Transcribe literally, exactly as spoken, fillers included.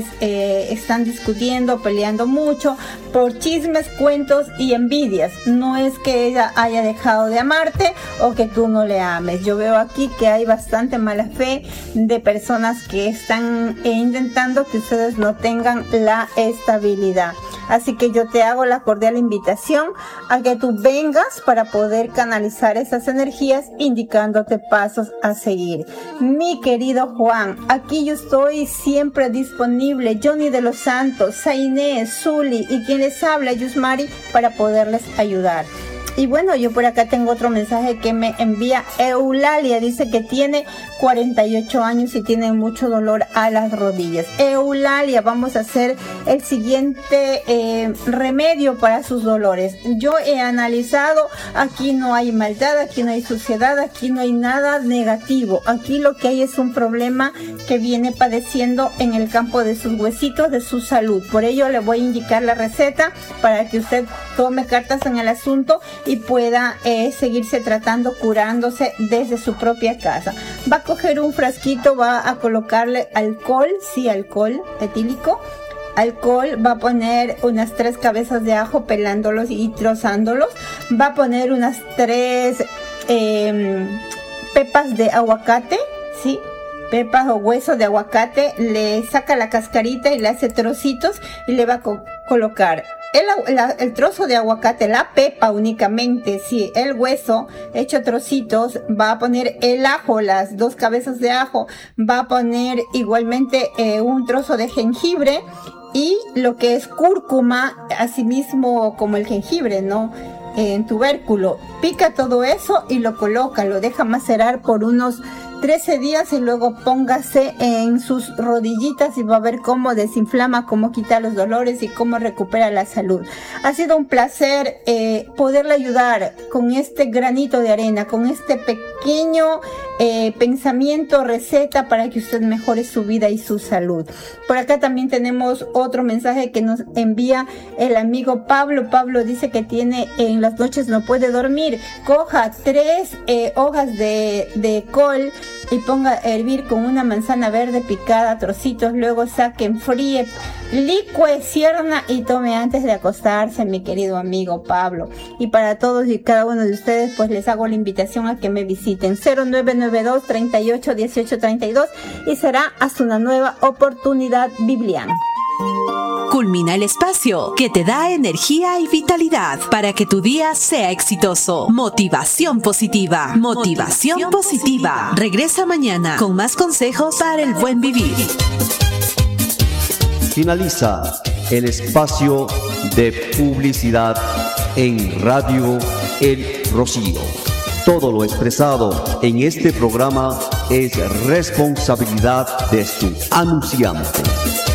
eh, están discutiendo, peleando mucho por chismes, cuentos y envidias. No es que ella haya dejado de amarte o que tú no le ames. Yo veo aquí que hay bastante mala fe de personas que están eh, intentando que ustedes no tengan la estabilidad. Así que yo te hago la cordial invitación a que tú vengas para poder canalizar esas energías, indicándote pasos a seguir. Mi querido Juan, aquí yo estoy siempre disponible. Johnny de los Santos, Zainé, Zuli y quien les habla, Yusmari, para poderles ayudar. Y bueno, yo por acá tengo otro mensaje que me envía Eulalia. Dice que tiene cuarenta y ocho años y tiene mucho dolor a las rodillas. Eulalia, vamos a hacer el siguiente eh, remedio para sus dolores. Yo he analizado, aquí no hay maldad, aquí no hay suciedad, aquí no hay nada negativo. Aquí lo que hay es un problema que viene padeciendo en el campo de sus huesitos, de su salud. Por ello le voy a indicar la receta para que usted tome cartas en el asunto y pueda eh, seguirse tratando, curándose desde su propia casa. Va a coger un frasquito, va a colocarle alcohol, sí, alcohol etílico, alcohol, va a poner unas tres cabezas de ajo pelándolos y trozándolos, va a poner unas tres eh, pepas de aguacate, sí, pepas o hueso de aguacate, le saca la cascarita y le hace trocitos y le va a co- colocar El, la, el trozo de aguacate, la pepa únicamente, sí, el hueso hecho trocitos, va a poner el ajo, las dos cabezas de ajo, va a poner igualmente eh, un trozo de jengibre y lo que es cúrcuma, asimismo como el jengibre, ¿no? En tubérculo. Pica todo eso y lo coloca, lo deja macerar por unos trece días y luego póngase en sus rodillitas y va a ver cómo desinflama, cómo quita los dolores y cómo recupera la salud. Ha sido un placer eh, poderle ayudar con este granito de arena, con este pequeño eh, pensamiento, receta para que usted mejore su vida y su salud. Por acá también tenemos otro mensaje que nos envía el amigo Pablo. Pablo dice que tiene en las noches no puede dormir. Coja tres eh, hojas de, de col y ponga a hervir con una manzana verde picada a trocitos, luego saque, enfríe, licue, cierna y tome antes de acostarse, mi querido amigo Pablo. Y para todos y cada uno de ustedes, pues les hago la invitación a que me visiten cero nueve nueve dos, treinta y ocho, dieciocho, treinta y dos y será hasta una nueva oportunidad bibliana. Culmina el espacio que te da energía y vitalidad para que tu día sea exitoso. Motivación positiva. Motivación, Motivación positiva. positiva. Regresa mañana con más consejos para el buen vivir. Finaliza el espacio de publicidad en Radio El Rocío. Todo lo expresado en este programa es responsabilidad de su anunciante.